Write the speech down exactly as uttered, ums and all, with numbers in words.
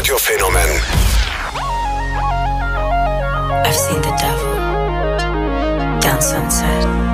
Radio Fenomen. I've seen the devil down Sunset.